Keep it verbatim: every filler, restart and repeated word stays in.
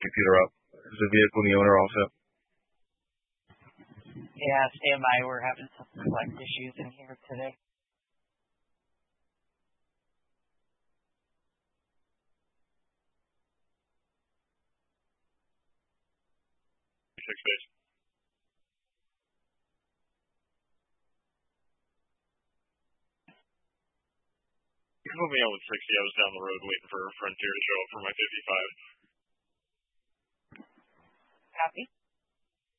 Computer up. Is the vehicle and the owner all set? Yeah, stand by. We're having some select issues in here today. Six days. You can put me on with sixty. I was down the road waiting for Frontier to show up for my fifty-five. Copy.